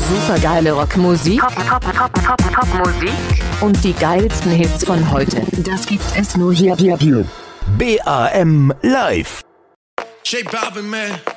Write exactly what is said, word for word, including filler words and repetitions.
Supergeile Rockmusik, Pop, Pop, Pop, Pop, Popmusik und die geilsten Hits von heute. Das gibt es nur hier, hier, hier. B A M Live. J Balvin, man.